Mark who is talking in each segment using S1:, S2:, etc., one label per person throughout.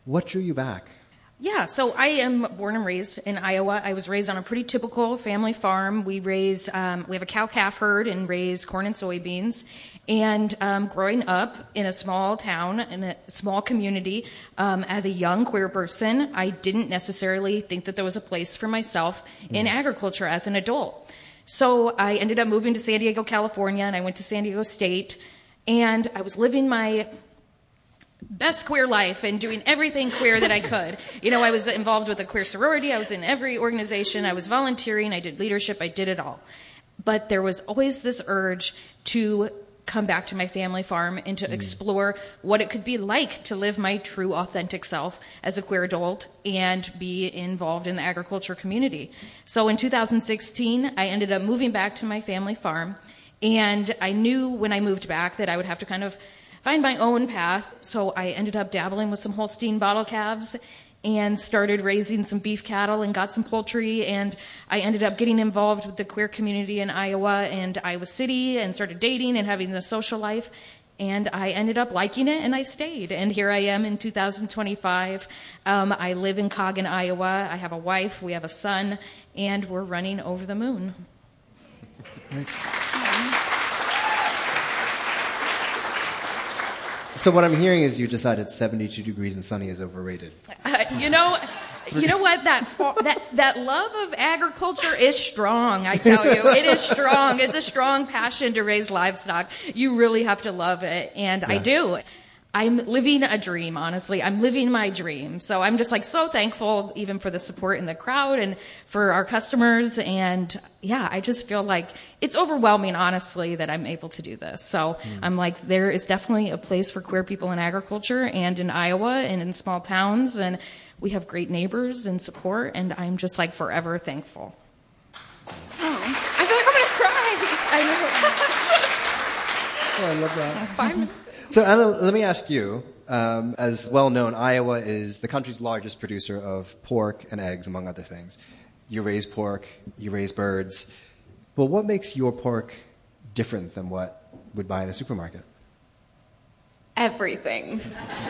S1: What drew you back?
S2: Yeah, so I am born and raised in Iowa. I was raised on a pretty typical family farm. We have a cow-calf herd and raise corn and soybeans. And growing up in a small town, in a small community, as a young queer person, I didn't necessarily think that there was a place for myself in agriculture as an adult. So I ended up moving to San Diego, California, and I went to San Diego State. And I was living my best queer life and doing everything queer that I could. I was involved with a queer sorority. I was in every organization. I was volunteering. I did leadership. I did it all. But there was always this urge to come back to my family farm and to explore what it could be like to live my true, authentic self as a queer adult and be involved in the agriculture community. So in 2016, I ended up moving back to my family farm. And I knew when I moved back that I would have to kind of find my own path. So I ended up dabbling with some Holstein bottle calves and started raising some beef cattle and got some poultry. And I ended up getting involved with the queer community in Iowa and Iowa City and started dating and having the social life. And I ended up liking it and I stayed. And here I am in 2025. I live in Coggin, Iowa. I have a wife, we have a son, and we're running over the moon.
S1: So what I'm hearing is you decided 72 degrees and sunny is overrated.
S2: You know what? That love of agriculture is strong, I tell you. It is strong. It's a strong passion to raise livestock. You really have to love it. And I do. I'm living a dream, honestly. I'm living my dream. So I'm just so thankful even for the support in the crowd and for our customers. And I just feel like it's overwhelming, honestly, that I'm able to do this. So I'm there is definitely a place for queer people in agriculture and in Iowa and in small towns. And we have great neighbors and support. And I'm just forever thankful.
S3: Oh, I feel like I'm going to cry.
S1: I know. Oh, I love that.
S3: 5 minutes.
S1: So Anna, let me ask you, as well known, Iowa is the country's largest producer of pork and eggs, among other things. You raise pork, you raise birds. Well, what makes your pork different than what we'd buy in a supermarket?
S3: Everything.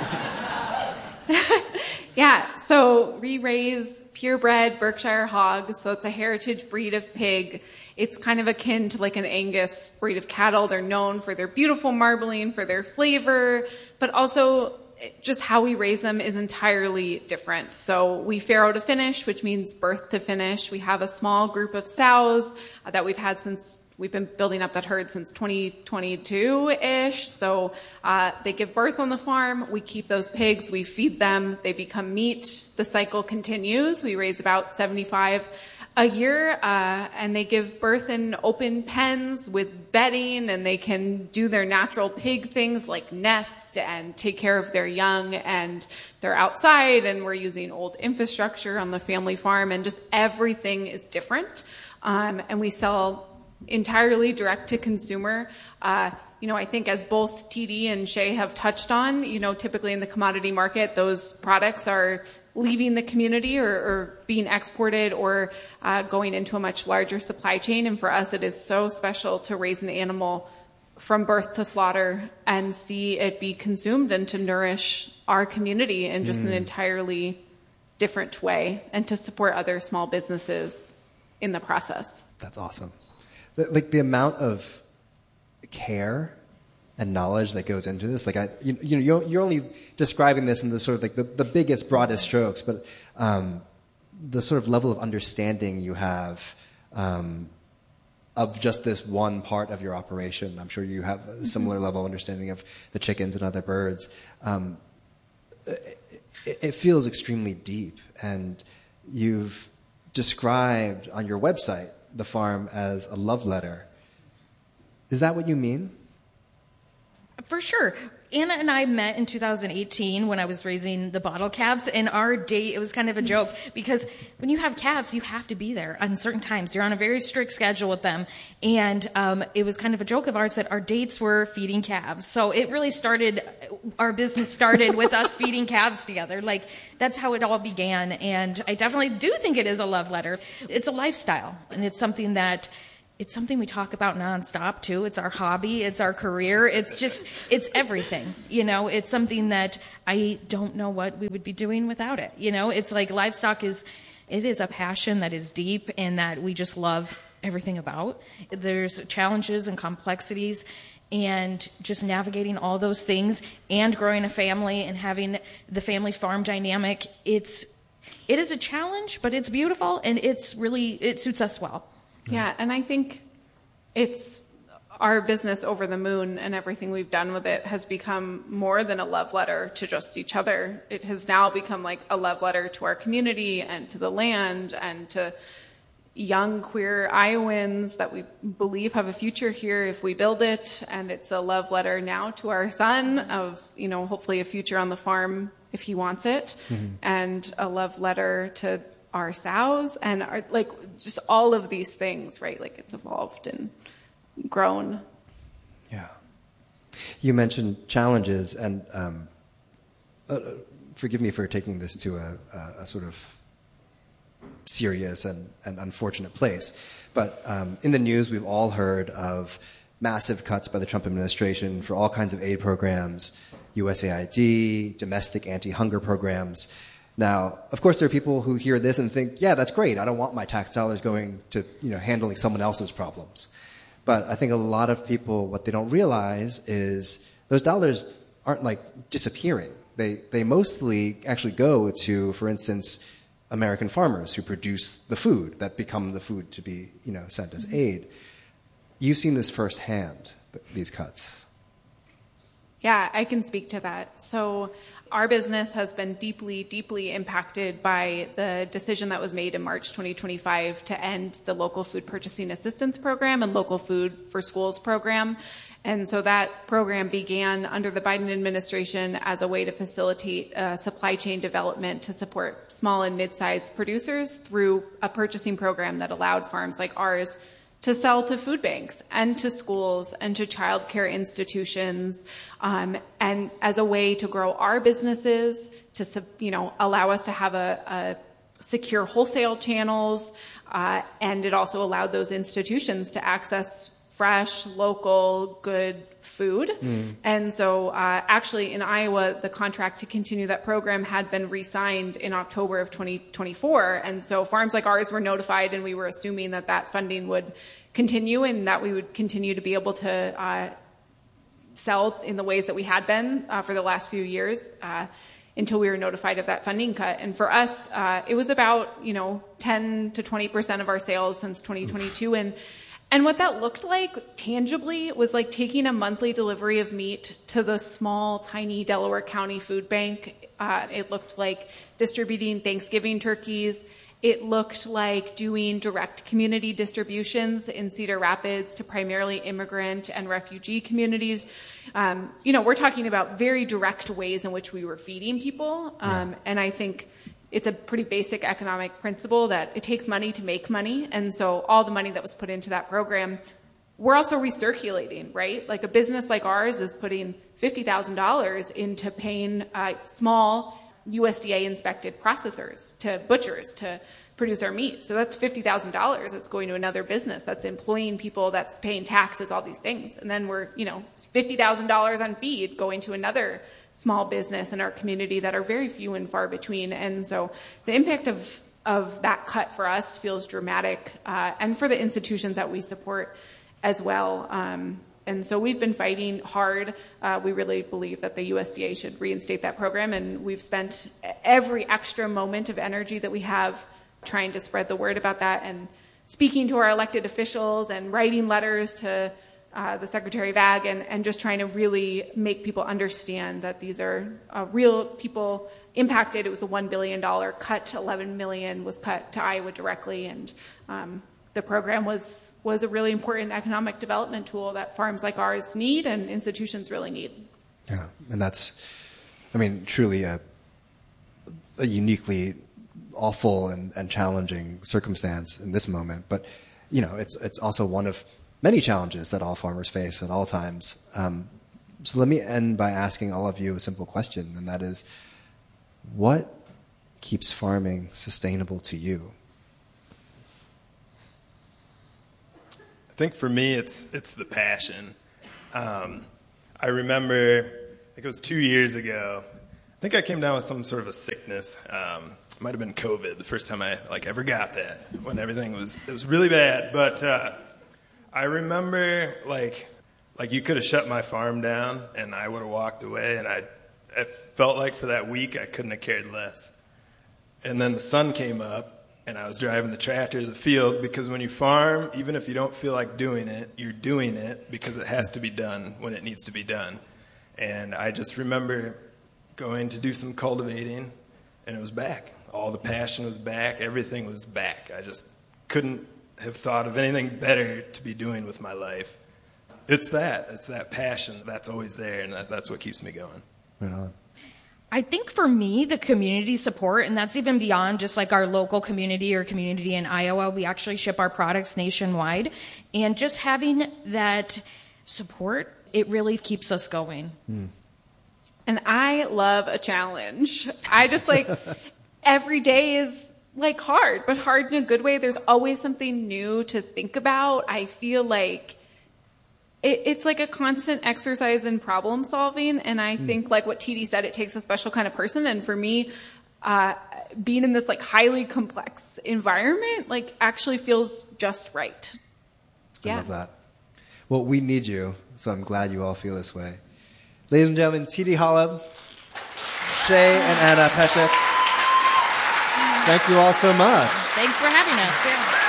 S3: So we raise purebred Berkshire hogs, so it's a heritage breed of pig. It's kind of akin to an Angus breed of cattle. They're known for their beautiful marbling, for their flavor, but also just how we raise them is entirely different. So we farrow to finish, which means birth to finish. We have a small group of sows that we've had since we've been building up that herd since 2022-ish. So they give birth on the farm. We keep those pigs. We feed them. They become meat. The cycle continues. We raise about 75 a year, and they give birth in open pens with bedding, and they can do their natural pig things like nest and take care of their young, and they're outside, and we're using old infrastructure on the family farm, and just everything is different. And we sell entirely direct to consumer. I think as both TD and Shay have touched on, typically in the commodity market, those products are leaving the community or being exported or going into a much larger supply chain. And for us, it is so special to raise an animal from birth to slaughter and see it be consumed and to nourish our community in just an entirely different way and to support other small businesses in the process.
S1: That's awesome. The amount of care and knowledge that goes into this, you're only describing this in the sort of the biggest, broadest strokes, but the sort of level of understanding you have of just this one part of your operation. I'm sure you have a similar level of understanding of the chickens and other birds. It feels extremely deep, and you've described on your website the farm as a love letter. Is that what you mean?
S2: For sure. Anna and I met in 2018 when I was raising the bottle calves, and our date, it was kind of a joke because when you have calves, you have to be there on certain times. You're on a very strict schedule with them. And it was kind of a joke of ours that our dates were feeding calves. So it really our business started with us feeding calves together. That's how it all began. And I definitely do think it is a love letter. It's a lifestyle, and it's something that it's something we talk about nonstop too. It's our hobby. It's our career. It's everything. It's something that I don't know what we would be doing without it. It's like livestock is a passion that is deep and that we just love everything about. There's challenges and complexities and just navigating all those things and growing a family and having the family farm dynamic. It is a challenge, but it's beautiful and it suits us well.
S3: Yeah, and I think it's our business Over the Moon and everything we've done with it has become more than a love letter to just each other. It has now become like a love letter to our community and to the land and to young queer Iowans that we believe have a future here if we build it. And it's a love letter now to our son of, hopefully a future on the farm if he wants it, and a love letter to our sows and just all of these things, right? Like it's evolved and grown.
S1: Yeah. You mentioned challenges and forgive me for taking this to a sort of serious and unfortunate place. But in the news, we've all heard of massive cuts by the Trump administration for all kinds of aid programs, USAID, domestic anti-hunger programs. Now, of course, there are people who hear this and think, yeah, that's great. I don't want my tax dollars going to, handling someone else's problems. But I think a lot of people, what they don't realize is those dollars aren't like disappearing. They mostly actually go to, for instance, American farmers who produce the food that become the food to be, sent as aid. You've seen this firsthand, these cuts.
S3: Yeah, I can speak to that. So our business has been deeply, deeply impacted by the decision that was made in March 2025 to end the Local Food Purchasing Assistance Program and Local Food for Schools program. And so that program began under the Biden administration as a way to facilitate supply chain development to support small and mid-sized producers through a purchasing program that allowed farms like ours to sell to food banks and to schools and to childcare institutions, and as a way to grow our businesses, to allow us to have a secure wholesale channels, and it also allowed those institutions to access fresh, local, good food. And so actually in Iowa, the contract to continue that program had been re-signed in October of 2024. And so farms like ours were notified, and we were assuming that funding would continue and that we would continue to be able to sell in the ways that we had been for the last few years until we were notified of that funding cut. And for us, it was about 10 to 20% of our sales since 2022. And what that looked like tangibly was like taking a monthly delivery of meat to the small, tiny Delaware County food bank. It looked like distributing Thanksgiving turkeys. It looked like doing direct community distributions in Cedar Rapids to primarily immigrant and refugee communities. We're talking about very direct ways in which we were feeding people. And I think it's a pretty basic economic principle that it takes money to make money. And so all the money that was put into that program, we're also recirculating, right? Like a business like ours is putting $50,000 into paying small USDA inspected processors to butchers to produce our meat. So that's $50,000 that's going to another business, that's employing people, that's paying taxes, all these things. And then we're, $50,000 on feed going to another small business in our community that are very few and far between. And so the impact of that cut for us feels dramatic, and for the institutions that we support as well. And so we've been fighting hard. We really believe that the USDA should reinstate that program, and we've spent every extra moment of energy that we have trying to spread the word about that and speaking to our elected officials and writing letters to the Secretary of Ag and just trying to really make people understand that these are real people impacted. It was a $1 billion cut. $11 million was cut to Iowa directly, and the program was a really important economic development tool that farms like ours need and institutions really need.
S1: Yeah, and that's, truly a uniquely awful and challenging circumstance in this moment. But, it's also one of many challenges that all farmers face at all times. So let me end by asking all of you a simple question, and that is, what keeps farming sustainable to you?
S4: think for me, it's the passion. I remember, I think it was 2 years ago, I think I came down with some sort of a sickness. It might have been COVID, the first time I ever got that, when everything it was really bad. But I remember like you could have shut my farm down and I would have walked away, and I felt like for that week I couldn't have cared less. And then the sun came up and I was driving the tractor to the field, because when you farm, even if you don't feel like doing it, you're doing it because it has to be done when it needs to be done. And I just remember going to do some cultivating, and it was back. All the passion was back. Everything was back. I just couldn't have thought of anything better to be doing with my life. It's that passion that's always there, and that's what keeps me going.
S1: Right on.
S2: I think for me, the community support, and that's even beyond just like our local community or community in Iowa. We actually ship our products nationwide, and just having that support, it really keeps us going.
S3: And I love a challenge. I just every day is hard, but hard in a good way. There's always something new to think about. I feel like it's like a constant exercise in problem solving. And I think what TD said, it takes a special kind of person. And for me, being in this highly complex environment, actually feels just right.
S1: I love that. Well, we need you, so I'm glad you all feel this way. Ladies and gentlemen, TD Holub, Shay and Anna Peshek, thank you all so much.
S2: Thanks for having us.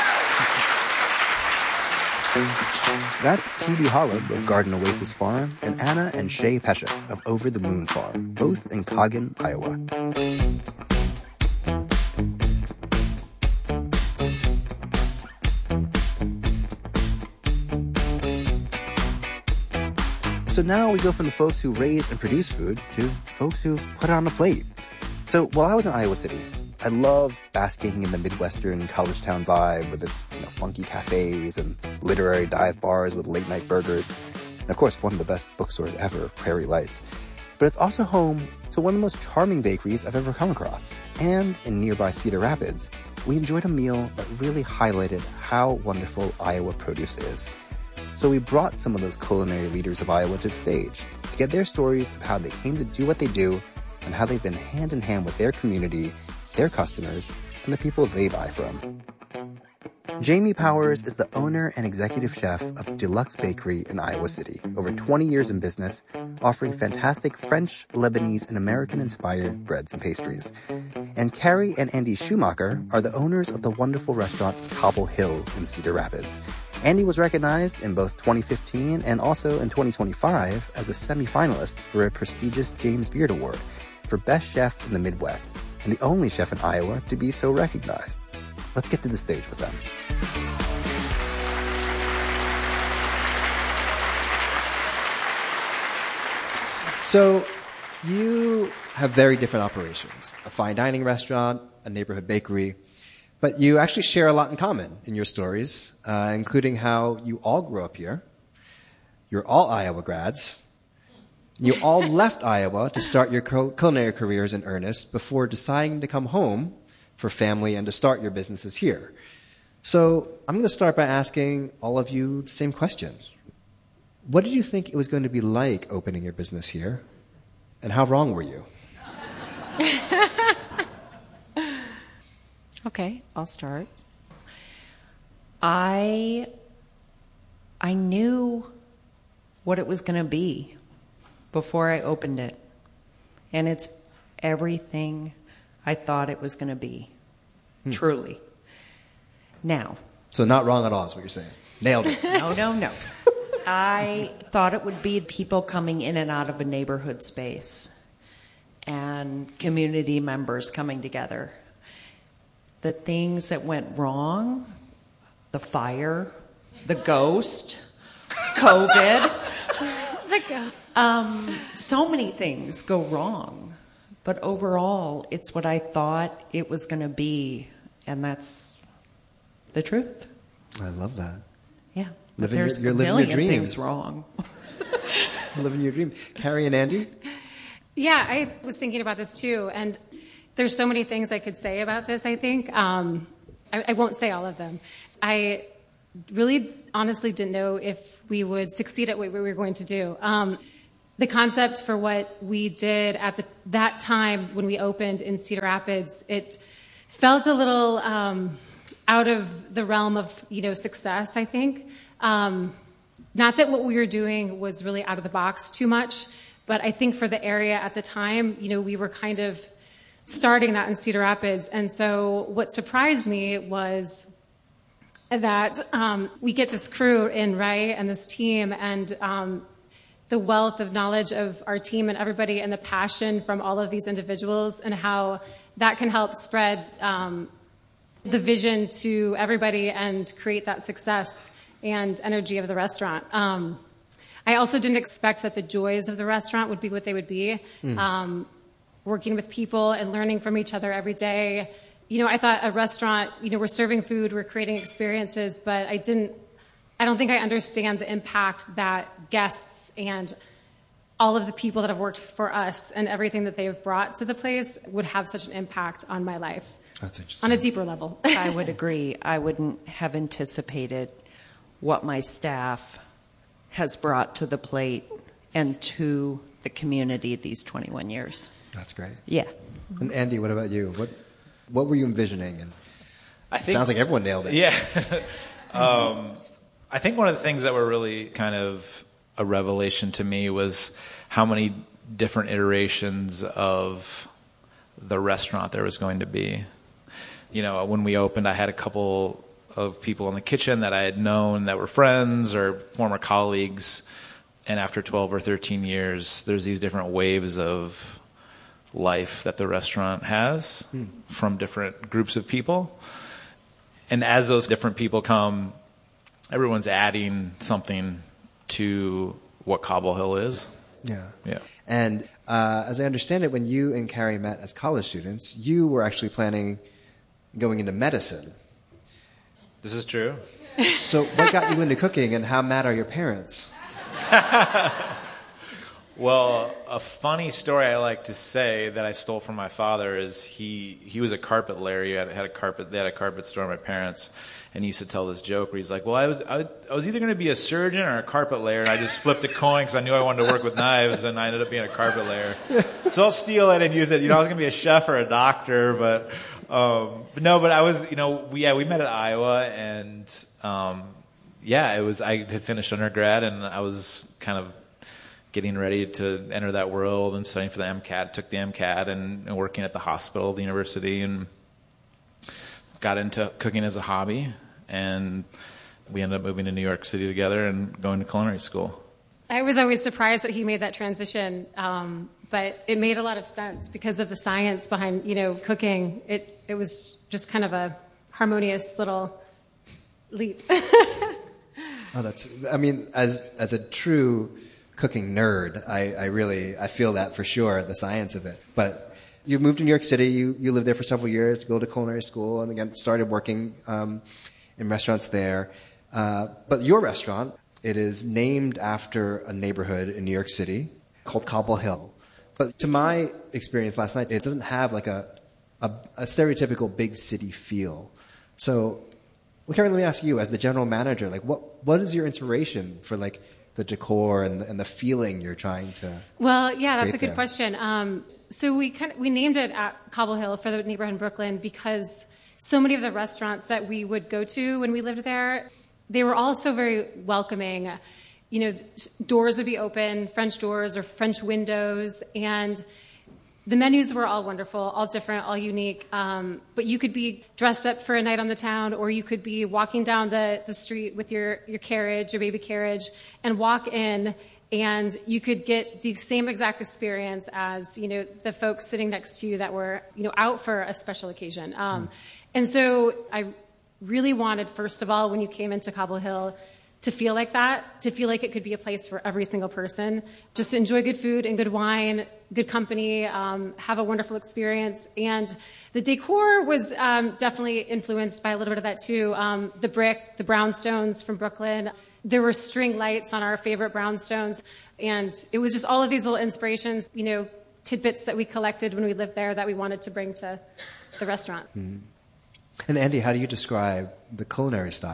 S5: That's TD Holub of Garden Oasis Farm and Anna and Shay Peshek of Over the Moon Farm, both in Coggan, Iowa. So now we go from the folks who raise and produce food to folks who put it on the plate. So while I was in Iowa City, I loved basking in the Midwestern college town vibe with its funky cafes and literary dive bars with late night burgers. And of course, one of the best bookstores ever, Prairie Lights. But it's also home to one of the most charming bakeries I've ever come across. And in nearby Cedar Rapids, we enjoyed a meal that really highlighted how wonderful Iowa produce is. So we brought some of those culinary leaders of Iowa to the stage to get their stories of how they came to do what they do and how they've been hand in hand with their community, their customers, and the people they buy from. Jamie Powers is the owner and executive chef of Deluxe Bakery in Iowa City, over 20 years in business, offering fantastic French, Lebanese, and American-inspired breads and pastries. And Carrie and Andy Schumacher are the owners of the wonderful restaurant Cobble Hill in Cedar Rapids. Andy was recognized in both 2015 and also in 2025 as a semifinalist for a prestigious James Beard Award for Best Chef in the Midwest, and the only chef in Iowa to be so recognized. Let's get to the stage with them.
S1: So you have very different operations, a fine dining restaurant, a neighborhood bakery, but you actually share a lot in common in your stories, including how you all grew up here. You're all Iowa grads. You all left Iowa to start your culinary careers in earnest before deciding to come home for family and to start your businesses here. So I'm going to start by asking all of you the same question. What did you think it was going to be like opening your business here? And how wrong were you?
S6: Okay, I'll start. I knew what it was going to be before I opened it. And it's everything I thought it was going to be. Truly. Now.
S1: So not wrong at all is what you're saying. Nailed it.
S6: No. I thought it would be people coming in and out of a neighborhood space and community members coming together. The things that went wrong, the fire, the ghost, COVID.
S3: The ghost.
S6: So many things go wrong. But overall, it's what I thought it was going to be. And that's the truth.
S1: I love that.
S6: Yeah.
S1: There's
S6: a million things wrong.
S1: Living your dream. Carrie and Andy?
S7: Yeah, I was thinking about this too. And there's so many things I could say about this, I think. I won't say all of them. I really honestly didn't know if we would succeed at what we were going to do. The concept for what we did at that time when we opened in Cedar Rapids, it felt a little out of the realm of, success, I think. Not that what we were doing was really out of the box too much, but I think for the area at the time, we were kind of starting that in Cedar Rapids. And so what surprised me was that we get this crew in, right, and this team, and the wealth of knowledge of our team and everybody, and the passion from all of these individuals, and how that can help spread the vision to everybody and create that success and energy of the restaurant. I also didn't expect that the joys of the restaurant would be what they would be. Working with people and learning from each other every day. I thought a restaurant, we're serving food, we're creating experiences, but I don't think I understand the impact that guests and all of the people that have worked for us and everything that they've brought to the place would have such an impact on my life.
S1: That's interesting.
S7: On a deeper level.
S6: I would agree. I wouldn't have anticipated what my staff has brought to the plate and to the community these 21 years.
S1: That's great.
S6: Yeah.
S1: And Andy, what about you? What were you envisioning? And
S8: I think,
S1: sounds like everyone nailed it.
S8: Yeah. I think one of the things that were really kind of a revelation to me was how many different iterations of the restaurant there was going to be. When we opened, I had a couple of people in the kitchen that I had known that were friends or former colleagues. And after 12 or 13 years, there's these different waves of life that the restaurant has from different groups of people. And as those different people come, everyone's adding something to what Cobble Hill is.
S1: Yeah.
S8: Yeah.
S1: And as I understand it, when you and Carrie met as college students, you were actually planning going into medicine.
S8: This is true.
S1: So what got you into cooking, and how mad are your parents?
S8: Well, a funny story I like to say that I stole from my father is he was a carpet layer. They had a carpet store, my parents, and he used to tell this joke where he's like, well, I was either going to be a surgeon or a carpet layer, and I just flipped a coin because I knew I wanted to work with knives, and I ended up being a carpet layer. So I'll steal it and use it. I was going to be a chef or a doctor, but I was, we met at Iowa, and I had finished undergrad, and I was kind of getting ready to enter that world and studying for the MCAT, took the MCAT and working at the hospital, the university, and got into cooking as a hobby. And we ended up moving to New York City together and going to culinary school.
S7: I was always surprised that he made that transition, but it made a lot of sense because of the science behind, cooking. It was just kind of a harmonious little leap.
S1: As a true cooking nerd, I feel that for sure, the science of it. But you moved to New York City, you lived there for several years, go to culinary school, and again started working in restaurants there. But your restaurant, it is named after a neighborhood in New York City called Cobble Hill. But to my experience last night, it doesn't have like a stereotypical big city feel. So, Karen, let me ask you, as the general manager, like what is your inspiration for like the decor and the feeling you're trying to?
S7: Well, yeah, that's a good
S1: there?
S7: question. So we named it at Cobble Hill for the neighborhood in Brooklyn because so many of the restaurants that we would go to when we lived there, they were all so very welcoming. Doors would be open, French doors or French windows, and the menus were all wonderful, all different, all unique. But you could be dressed up for a night on the town, or you could be walking down the street with your carriage, your baby carriage, and walk in, and you could get the same exact experience as, the folks sitting next to you that were, out for a special occasion. And so I really wanted, first of all, when you came into Cobble Hill, to feel like that, to feel like it could be a place for every single person, just to enjoy good food and good wine, good company, have a wonderful experience. And the decor was definitely influenced by a little bit of that too. The brick, the brownstones from Brooklyn. There were string lights on our favorite brownstones. And it was just all of these little inspirations, tidbits that we collected when we lived there that we wanted to bring to the restaurant.
S1: Mm-hmm. And Andy, how do you describe the culinary style of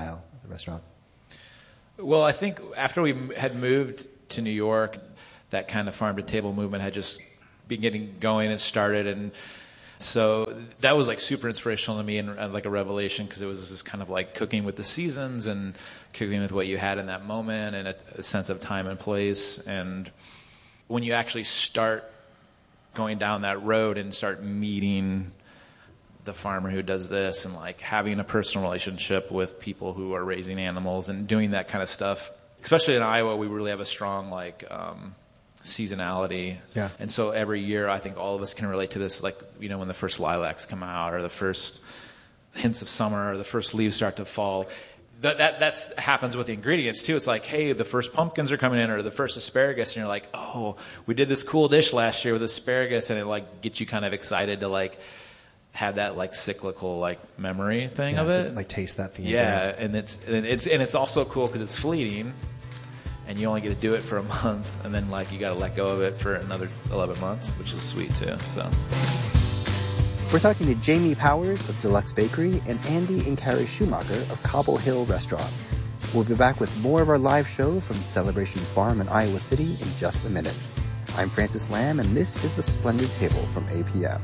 S1: the restaurant?
S8: Well, I think after we had moved to New York, that kind of farm-to-table movement had just been getting going and started, and so that was like super inspirational to me and like a revelation, because it was just kind of like cooking with the seasons and cooking with what you had in that moment and a sense of time and place. And when you actually start going down that road and start meeting the farmer who does this and like having a personal relationship with people who are raising animals and doing that kind of stuff, especially in Iowa, we really have a strong like seasonality.
S1: Yeah.
S8: And so every year I think all of us can relate to this, like, you know, when the first lilacs come out or the first hints of summer or the first leaves start to fall. That happens with the ingredients too. It's like, hey, the first pumpkins are coming in or the first asparagus, and you're like, oh, we did this cool dish last year with asparagus, and it like gets you kind of excited to like have that like cyclical like memory thing of it,
S1: to, like taste that thing.
S8: Yeah,
S1: again.
S8: and it's also cool because it's fleeting, and you only get to do it for a month, and then like you got to let go of it for another 11 months, which is sweet too. So.
S5: We're talking to Jamie Powers of Deluxe Bakery and Andy and Carrie Schumacher of Cobble Hill Restaurant. We'll be back with more of our live show from Celebration Farm in Iowa City in just a minute. I'm Francis Lamb, and this is The Splendid Table from APM.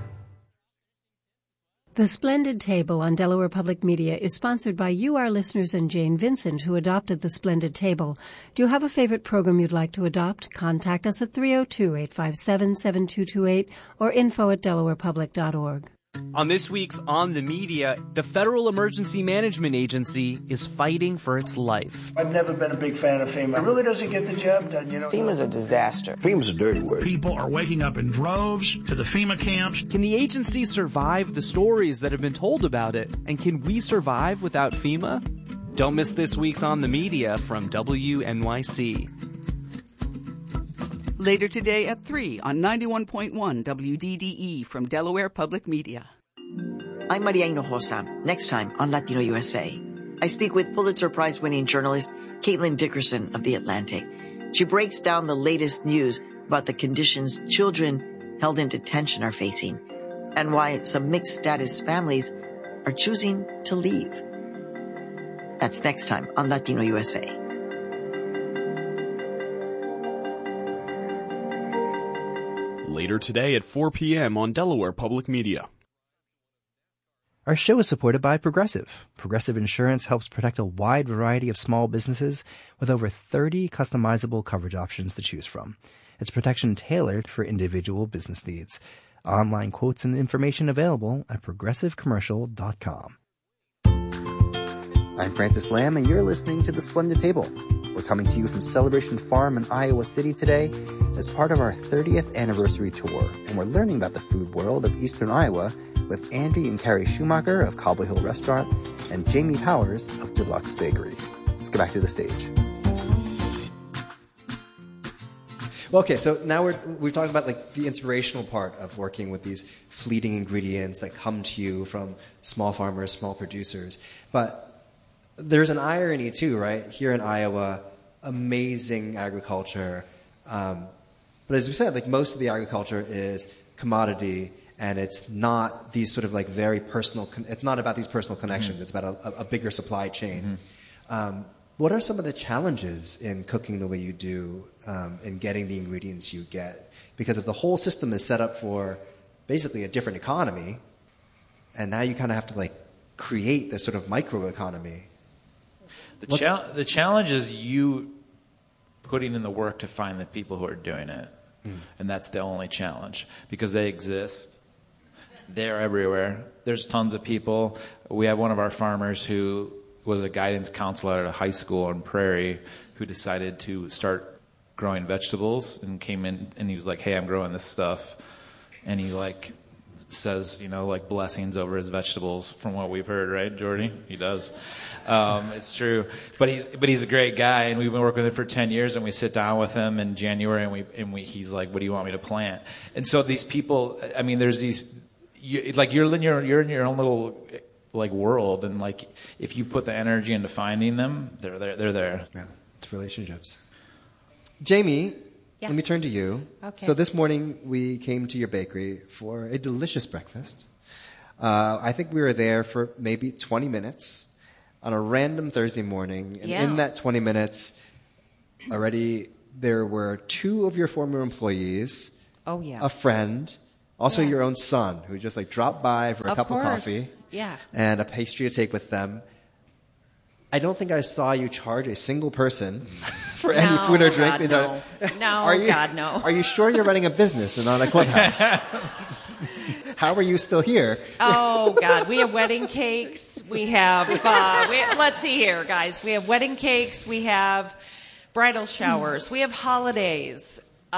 S9: The Splendid Table on Delaware Public Media is sponsored by you, our listeners, and Jane Vincent, who adopted The Splendid Table. Do you have a favorite program you'd like to adopt? Contact us at 302-857-7228 or info@delawarepublic.org.
S10: On this week's On the Media, the Federal Emergency Management Agency is fighting for its life.
S11: I've never been a big fan of FEMA. It really doesn't get the job done, you know.
S12: FEMA's a disaster.
S13: FEMA's a dirty word.
S14: People are waking up in droves to the FEMA camps.
S10: Can the agency survive the stories that have been told about it? And can we survive without FEMA? Don't miss this week's On the Media from WNYC.
S15: Later today at 3 on 91.1 WDDE from Delaware Public Media.
S12: I'm Maria Hinojosa. Next time on Latino USA, I speak with Pulitzer Prize-winning journalist Caitlin Dickerson of The Atlantic. She breaks down the latest news about the conditions children held in detention are facing and why some mixed-status families are choosing to leave. That's next time on Latino USA.
S16: Later today at 4 p.m. on Delaware Public Media.
S5: Our show is supported by Progressive. Progressive Insurance helps protect a wide variety of small businesses with over 30 customizable coverage options to choose from. It's protection tailored for individual business needs. Online quotes and information available at progressivecommercial.com. I'm Francis Lamb, and you're listening to The Splendid Table. We're coming to you from Celebration Farm in Iowa City today as part of our 30th anniversary tour, and we're learning about the food world of Eastern Iowa with Andy and Carrie Schumacher of Cobble Hill Restaurant and Jamie Powers of Deluxe Bakery. Let's get back to the stage.
S1: Well, okay, so now we're talking about like the inspirational part of working with these fleeting ingredients that come to you from small farmers, small producers. But there's an irony too, right? Here in Iowa, amazing agriculture. But as we said, like most of the agriculture is commodity, and it's not these sort of like very personal, it's not about these personal connections. Mm-hmm. It's about a bigger supply chain. Mm-hmm. What are some of the challenges in cooking the way you do, in getting the ingredients you get? Because if the whole system is set up for basically a different economy, and now you kind of have to like create this sort of microeconomy.
S8: The challenge is you putting in the work to find the people who are doing it. Mm. And that's the only challenge, because they exist. They're everywhere. There's tons of people. We have one of our farmers who was a guidance counselor at a high school on Prairie who decided to start growing vegetables and came in and he was like, hey, I'm growing this stuff. And he like says, you know, like blessings over his vegetables from what we've heard, right, Jordy? He does. It's true. But he's a great guy, and we've been working with him for 10 years, and we sit down with him in January, and he's like, what do you want me to plant? And so these people, I mean, there's these, you're in your own little like world, and like if you put the energy into finding them, they're there.
S1: Yeah, it's relationships. Jamie, yeah. Let me turn to you.
S6: Okay.
S1: So this morning we came to your bakery for a delicious breakfast. I think we were there for maybe 20 minutes. on a random Thursday morning, and
S6: Yeah.
S1: in that 20 minutes, already there were 2 of your former employees,
S6: Oh, yeah.
S1: a friend, also
S6: Yeah.
S1: your own son, who just like dropped by for a
S6: Of
S1: cup
S6: course.
S1: of coffee,
S6: Yeah.
S1: and a pastry to take with them. I don't think I saw you charge a single person for any
S6: No,
S1: food or drink.
S6: God,
S1: You know.
S6: No, God, no.
S1: Are you sure you're running a business and not a clubhouse? How are you still here?
S6: Oh, God. We have wedding cakes. We have, let's see here, guys. We have wedding cakes. We have bridal showers. We have holidays.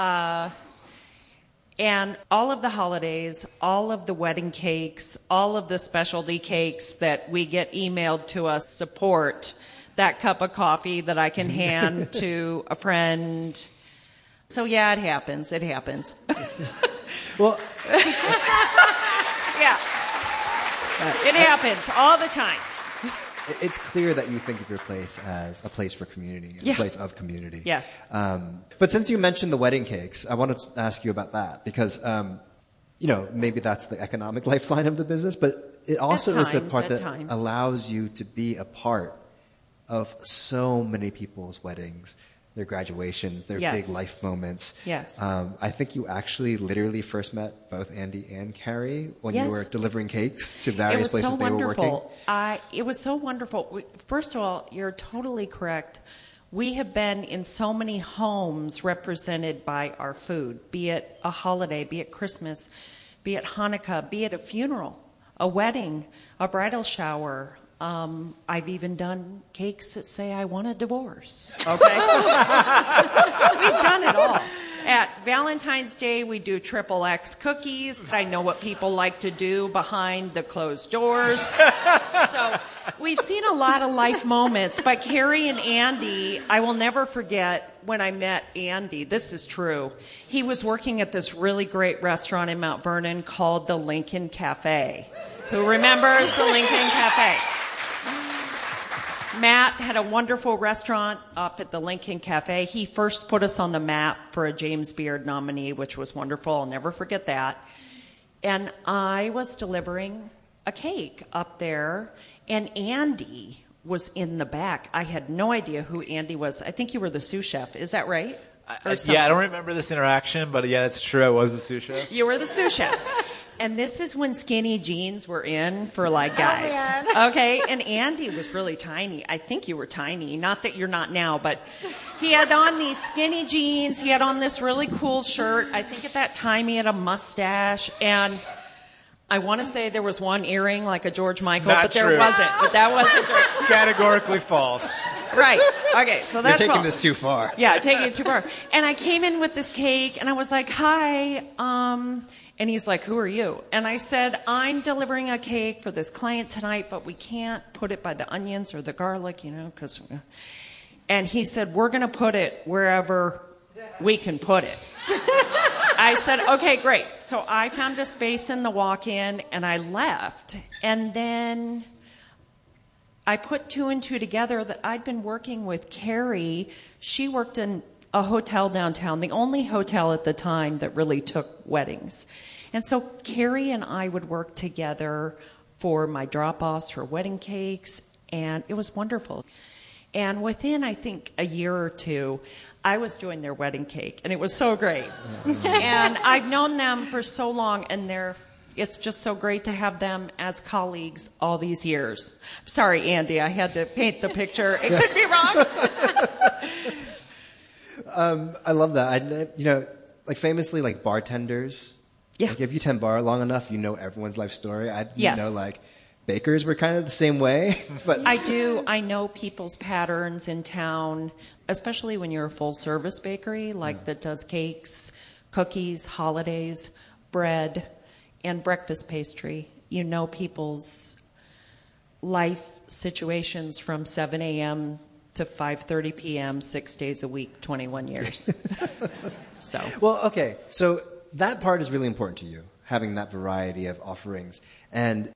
S6: And all of the holidays, all of the wedding cakes, all of the specialty cakes that we get emailed to us support that cup of coffee that I can hand to a friend. So, yeah, it happens. It happens.
S1: Well,
S6: yeah. It happens all the time.
S1: It's clear that you think of your place as a place for community,
S6: Yeah.
S1: a place of community.
S6: Yes.
S1: But since you mentioned the wedding cakes, I wanted to ask you about that because, maybe that's the economic lifeline of the business, but it also is the part that allows you to be a part of so many people's weddings, their graduations, their
S6: Yes.
S1: big life moments.
S6: Yes.
S1: I think you actually literally first met both Andy and Carrie when
S6: Yes.
S1: you were delivering cakes to various places
S6: so
S1: they were working.
S6: It was so wonderful. First of all, you're totally correct. We have been in so many homes represented by our food, be it a holiday, be it Christmas, be it Hanukkah, be it a funeral, a wedding, a bridal shower. I've even done cakes that say I want a divorce. Okay? We've done it all. At Valentine's Day, we do XXX cookies. I know what people like to do behind the closed doors. So we've seen a lot of life moments. But Carrie and Andy, I will never forget when I met Andy. This is true. He was working at this really great restaurant in Mount Vernon called the Lincoln Cafe. Who remembers the Lincoln Cafe? Matt had a wonderful restaurant up at the Lincoln Cafe. He first put us on the map for a James Beard nominee, which was wonderful. I'll never forget that. And I was delivering a cake up there, and Andy was in the back. I had no idea who Andy was. I think you were the sous chef. Is that right?
S8: Yeah, I don't remember this interaction, but yeah, it's true. I was the sous chef.
S6: You were the sous chef. And this is when skinny jeans were in for like guys. Okay, and Andy was really tiny. I think you were tiny. Not that you're not now, but he had on these skinny jeans. He had on this really cool shirt. I think at that time he had a mustache. And I want to say there was one earring like a George Michael,
S8: Not
S6: but there
S8: true.
S6: wasn't. But that wasn't true.
S8: Categorically false.
S6: Right. Okay, so that's
S1: You're taking
S6: false.
S1: this too far.
S6: Yeah, taking it too far. And I came in with this cake, and I was like, hi, and he's like, who are you? And I said, I'm delivering a cake for this client tonight, but we can't put it by the onions or the garlic, because... And he said, we're going to put it wherever we can put it. I said, okay, great. So I found a space in the walk-in, and I left. And then I put 2 and 2 together that I'd been working with Carrie. She worked in a hotel downtown, the only hotel at the time that really took weddings. And so Carrie and I would work together for my drop-offs for wedding cakes, and it was wonderful. And within, I think, a year or 2, I was doing their wedding cake, and it was so great. And I've known them for so long, and it's just so great to have them as colleagues all these years. Sorry, Andy, I had to paint the picture. It could be wrong.
S1: I love that. Like famously, like bartenders.
S6: Yeah.
S1: Like if you tend bar long enough, you know everyone's life story.
S6: Yes.
S1: Like bakers were kind of the same way. But
S6: I do. I know people's patterns in town, especially when you're a full service bakery, like that does cakes, cookies, holidays, bread, and breakfast pastry. You know people's life situations from 7 a.m. to 5:30 p.m., 6 days a week, 21 years. So.
S1: Well, okay. So that part is really important to you, having that variety of offerings. And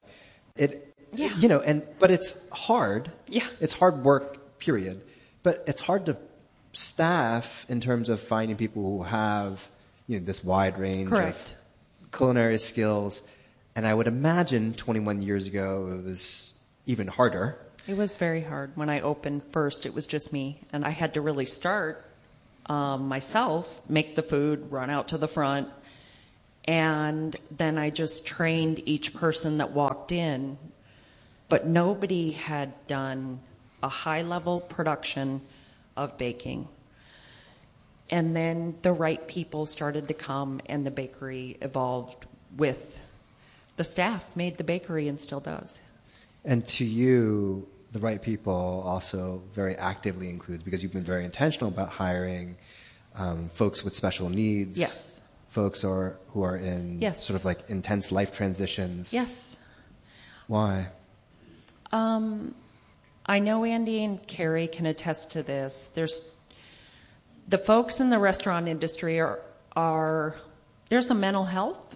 S1: but it's hard.
S6: Yeah.
S1: It's hard work, period. But it's hard to staff in terms of finding people who have, this wide range
S6: Correct.
S1: of culinary skills. And I would imagine 21 years ago it was even harder.
S6: It was very hard. When I opened first, it was just me. And I had to really start myself, make the food, run out to the front. And then I just trained each person that walked in. But nobody had done a high-level production of baking. And then the right people started to come, and the bakery evolved with the staff, made the bakery, and still does.
S1: And to you, the right people also very actively includes, because you've been very intentional about hiring folks with special needs.
S6: Yes.
S1: Folks who are in sort of like intense life transitions.
S6: Yes.
S1: Why?
S6: I know Andy and Carrie can attest to this. There's the folks in the restaurant industry are there's a mental health.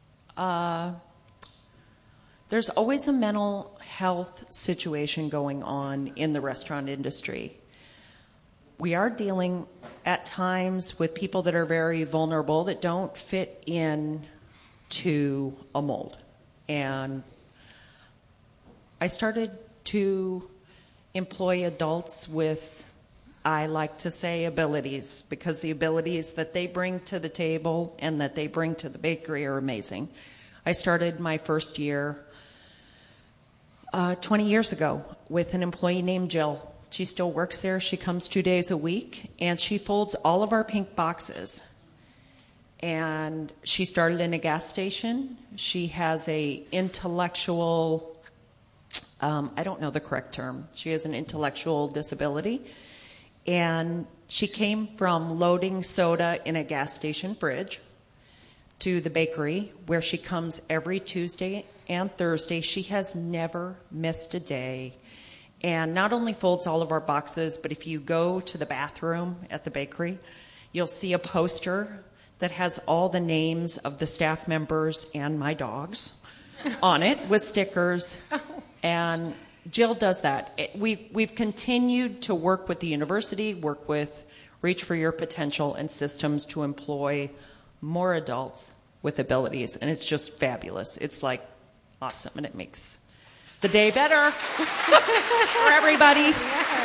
S6: There's always a mental health situation going on in the restaurant industry. We are dealing at times with people that are very vulnerable that don't fit in to a mold. And I started to employ adults with, I like to say, abilities, because the abilities that they bring to the table and that they bring to the bakery are amazing. I started my first year 20 years ago with an employee named Jill. She still works there. She comes 2 days a week, and she folds all of our pink boxes. And she started in a gas station. She has a intellectual, I don't know the correct term. She has an intellectual disability. And she came from loading soda in a gas station fridge to the bakery, where she comes every Tuesday and Thursday. She has never missed a day. And not only folds all of our boxes, but if you go to the bathroom at the bakery, you'll see a poster that has all the names of the staff members and my dogs on it with stickers. And Jill does that. We've continued to work with the university, work with Reach for Your Potential and systems to employ more adults with abilities. And it's just fabulous. It's like awesome, and it makes the day better for everybody.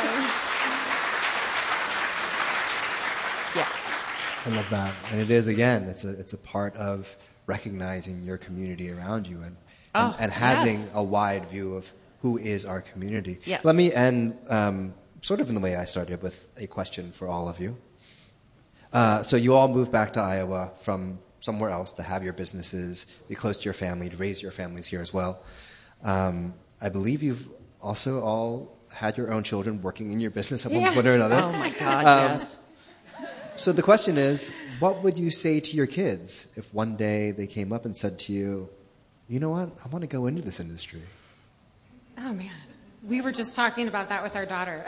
S6: Yeah.
S1: I love that. And it is, again, it's a part of recognizing your community around you and having a wide view of who is our community.
S6: Yes.
S1: Let me end sort of in the way I started, with a question for all of you. So you all moved back to Iowa from somewhere else to have your businesses, be close to your family, to raise your families here as well. I believe you've also all had your own children working in your business at one point or another.
S6: Oh, my God, yes.
S1: So the question is, what would you say to your kids if one day they came up and said to you, you know what, I want to go into this industry?
S7: Oh, man. We were just talking about that with our daughter.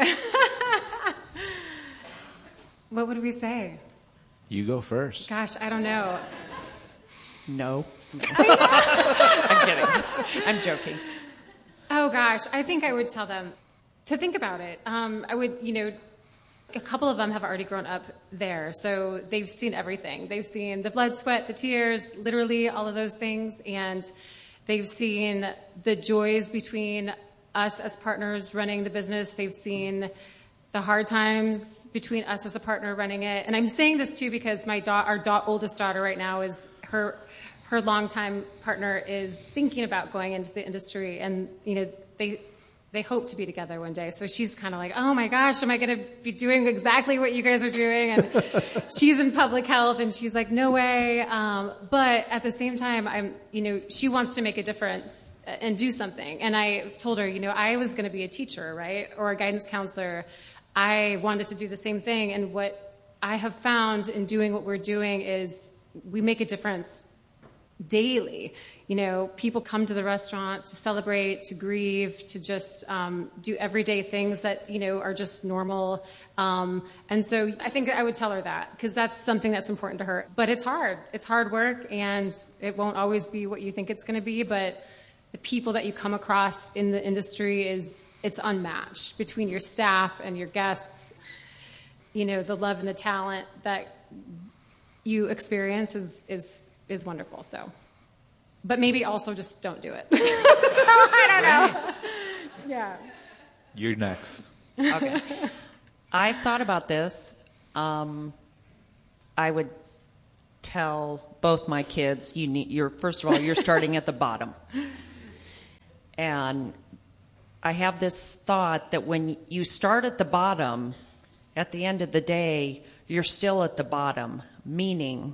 S7: What would we say?
S8: You go first.
S7: Gosh, I don't know.
S6: No. I'm kidding. I'm joking.
S7: Oh, gosh. I think I would tell them to think about it. I would, a couple of them have already grown up there, so they've seen everything. They've seen the blood, sweat, the tears, literally all of those things, and they've seen the joys between us as partners running the business. They've seen the hard times between us as a partner running it. And I'm saying this too because our oldest daughter right now is her longtime partner is thinking about going into the industry, and they hope to be together one day. So she's kind of like, oh my gosh, am I going to be doing exactly what you guys are doing? And she's in public health, and she's like, no way. But at the same time, she wants to make a difference and do something. And I told her, I was going to be a teacher, right? Or a guidance counselor. I wanted to do the same thing. And what I have found in doing what we're doing is we make a difference daily. People come to the restaurant to celebrate, to grieve, to just do everyday things that, are just normal. And so I think I would tell her that, because that's something that's important to her. But it's hard. It's hard work, and it won't always be what you think it's going to be. But the people that you come across in the industry it's unmatched between your staff and your guests. The love and the talent that you experience is wonderful. So, but maybe also just don't do it. So I don't know. Yeah.
S8: You're next.
S6: Okay. I've thought about this. I would tell both my kids, first of all, you're starting at the bottom. And I have this thought that when you start at the bottom, at the end of the day, you're still at the bottom, meaning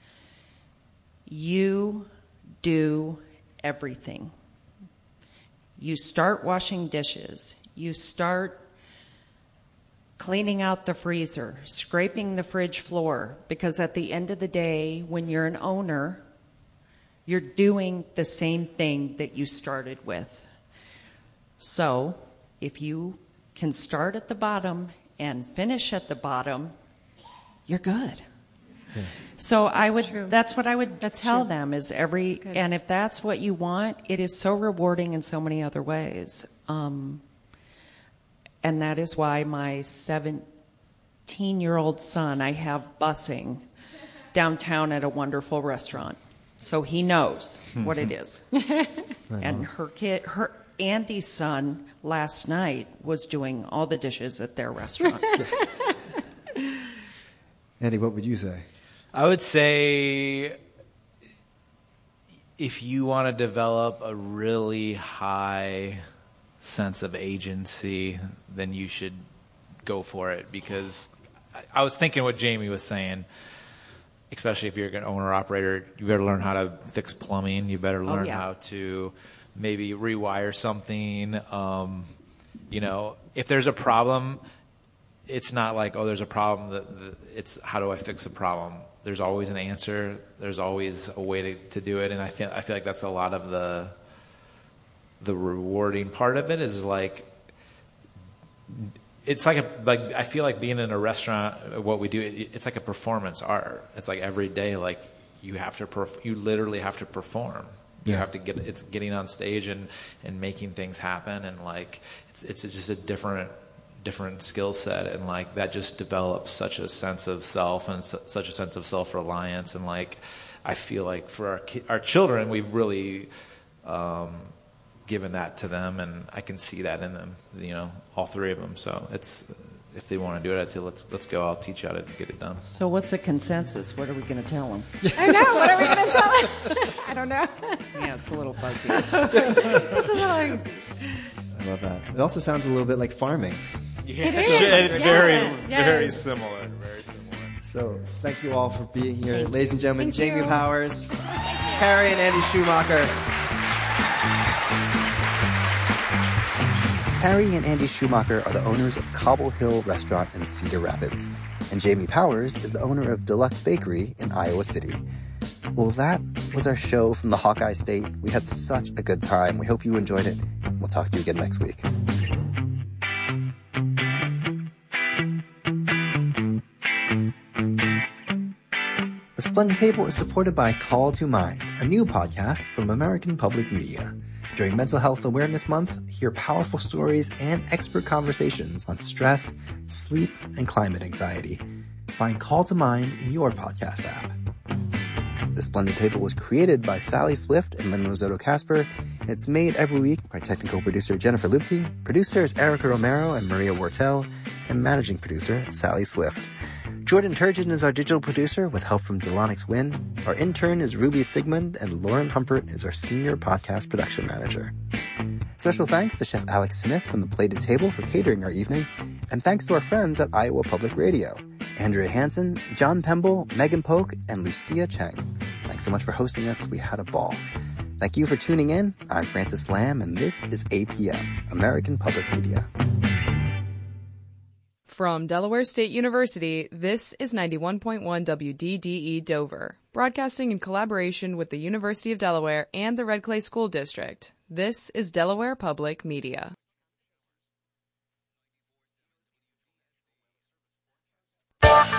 S6: you do everything. You start washing dishes. You start cleaning out the freezer, scraping the fridge floor, because at the end of the day, when you're an owner, you're doing the same thing that you started with. So if you can start at the bottom and finish at the bottom, you're good.
S1: Yeah.
S6: So that's what I would tell them is and if that's what you want, it is so rewarding in so many other ways. And that is why my 17-year-old son, I have busing downtown at a wonderful restaurant. So he knows what it is. And Andy's son last night was doing all the dishes at their restaurant.
S1: Andy, what would you say?
S8: I would say if you want to develop a really high sense of agency, then you should go for it, because I was thinking what Jamie was saying, especially if you're an owner-operator, you better learn how to fix plumbing, you better learn how to maybe rewire something. If there's a problem, it's not like, oh, there's a problem, it's how do I fix a problem? There's always an answer, there's always a way to do it, and I feel like that's a lot of the rewarding part of it is like, it's like I feel like being in a restaurant, what we do, it's like a performance art. It's like every day, like you literally have to perform. You have to it's getting on stage and making things happen, and like it's just a different skill set, and like that just develops such a sense of self and such a sense of self-reliance, and like I feel like for our children, we've really given that to them, and I can see that in them, all three of them. So it's, if they want to do it, I'd say let's go. I'll teach you how to get it done.
S6: So what's the consensus? What are we going to tell them?
S7: I know. What are we going to tell them? I don't know.
S6: Yeah, it's a little fuzzy.
S7: It's a little.
S1: I love that. It also sounds a little bit like farming.
S8: Yeah.
S7: It is.
S8: It's
S7: Yes.
S8: very similar. Very similar.
S1: So thank you all for being here.
S7: Thank
S1: Ladies and gentlemen,
S7: Thank
S1: Jamie
S7: you.
S1: Powers, Harry and Andy Schumacher.
S5: Harry and Andy Schumacher are the owners of Cobble Hill Restaurant in Cedar Rapids, and Jamie Powers is the owner of Deluxe Bakery in Iowa City. Well, that was our show from the Hawkeye State. We had such a good time. We hope you enjoyed it. We'll talk to you again next week. The Splendid Table is supported by Call to Mind, a new podcast from American Public Media. During Mental Health Awareness Month, hear powerful stories and expert conversations on stress, sleep, and climate anxiety. Find Call to Mind in your podcast app. The Splendid Table was created by Sally Swift and Lynn Rosotto Casper, and it's made every week by technical producer Jennifer Lupke, producers Erica Romero and Maria Wortel, and managing producer Sally Swift. Jordan Turgeon is our digital producer with help from Delonix Wynn. Our intern is Ruby Sigmund, and Lauren Humpert is our senior podcast production manager. Special thanks to Chef Alex Smith from The Plated Table for catering our evening, and thanks to our friends at Iowa Public Radio, Andrea Hansen, John Pemble, Megan Polk, and Lucia Cheng. Thanks so much for hosting us. We had a ball. Thank you for tuning in. I'm Francis Lamb, and this is APM, American Public Media.
S13: From Delaware State University, this is 91.1 WDDE Dover, broadcasting in collaboration with the University of Delaware and the Red Clay School District. This is Delaware Public Media.